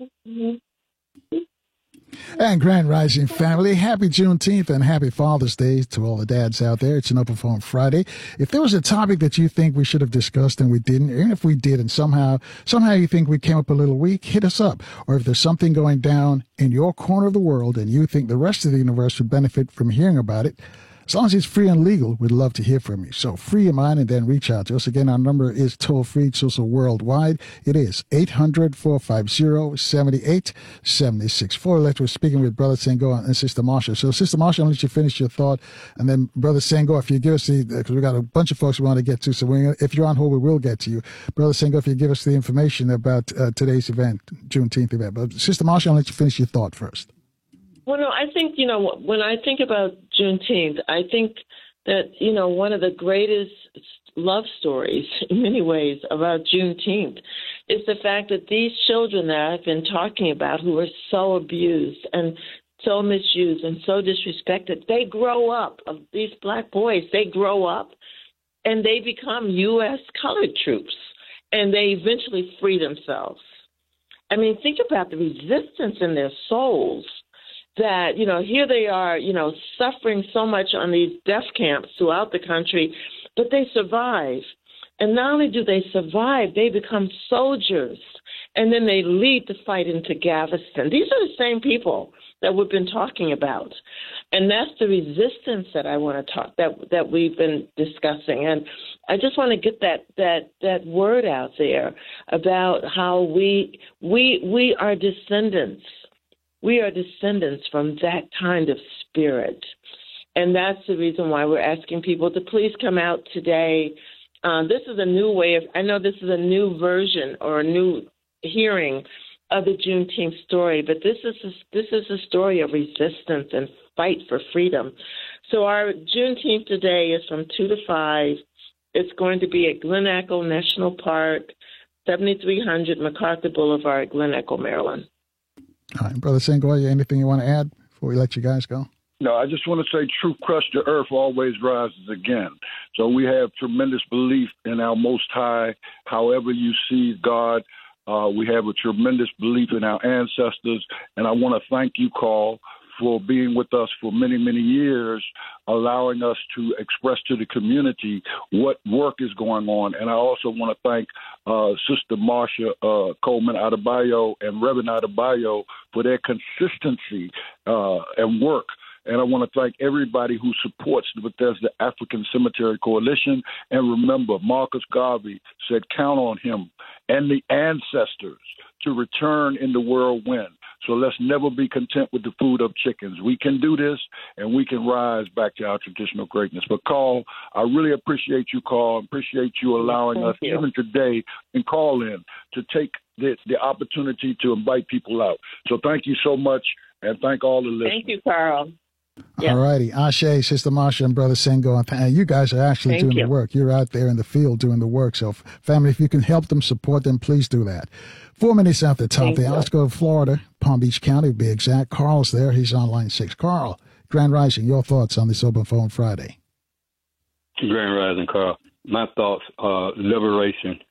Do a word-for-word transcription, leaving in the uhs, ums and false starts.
Mm-hmm. And Grand Rising family, happy Juneteenth and happy Father's Day to all the dads out there. It's an Open Forum Friday. If there was a topic that you think we should have discussed and we didn't, even if we did and somehow, somehow you think we came up a little weak, hit us up. Or if there's something going down in your corner of the world and you think the rest of the universe would benefit from hearing about it, as long as it's free and legal, we'd love to hear from you. So free your mind and then reach out to us. Again, our number is toll-free. It's also worldwide. It is eight hundred, four five zero, seven eight seven six. Before we left, we're speaking with Brother Senghor and Sister Marsha. So, Sister Marsha, I'll let you finish your thought. And then, Brother Senghor, if you give us the, because we got a bunch of folks we want to get to. So we, if you're on hold, we will get to you. Brother Senghor, if you give us the information about uh, today's event, Juneteenth event. But Sister Marsha, I'll let you finish your thought first. Well, no, I think, you know, when I think about Juneteenth, I think that, you know, one of the greatest love stories in many ways about Juneteenth is the fact that these children that I've been talking about who are so abused and so misused and so disrespected, they grow up, these black boys, they grow up and they become U S colored troops and they eventually free themselves. I mean, think about the resistance in their souls. That, you know, here they are, you know, suffering so much on these death camps throughout the country, but they survive. And not only do they survive, they become soldiers. And then they lead the fight into Galveston. These are the same people that we've been talking about. And that's the resistance that I want to talk, that that we've been discussing. And I just want to get that that that word out there about how we we we are descendants. We are descendants from that kind of spirit. And that's the reason why we're asking people to please come out today. Um, this is a new way of, I know this is a new version or a new hearing of the Juneteenth story, but this is a, this is a story of resistance and fight for freedom. So our Juneteenth today is from two to five. It's going to be at Glen Echo National Park, seventy-three hundred MacArthur Boulevard, Glen Echo, Maryland. All right, Brother Senghor, anything you want to add before we let you guys go? No, I just want to say truth crushed to earth always rises again. So we have tremendous belief in our Most High. However you see God, uh, we have a tremendous belief in our ancestors. And I want to thank you, Carl, for being with us for many, many years, allowing us to express to the community what work is going on. And I also want to thank uh, Sister Marsha uh, Coleman Adebayo and Reverend Adebayo for their consistency uh, and work. And I want to thank everybody who supports the Bethesda African Cemetery Coalition. And remember, Marcus Garvey said, count on him and the ancestors to return in the whirlwind. So let's never be content with the food of chickens. We can do this, and we can rise back to our traditional greatness. But, Carl, I really appreciate you, Carl. Appreciate you allowing Thank us, you. even today, and call in to take the, the opportunity to invite people out. So thank you so much, and thank all the listeners. Thank you, Carl. Yeah. All righty. Ashe, Sister Marsha, and Brother Senghor. And you guys are actually Thank doing you. the work. You're out there in the field doing the work. So, family, if you can help them, support them, please do that. Four minutes after the top Thank there. you. Let's go to Florida, Palm Beach County, to be exact. Carl's there. He's on line six. Carl, Grand Rising, your thoughts on this Open Phone Friday? Grand Rising, Carl. My thoughts are liberation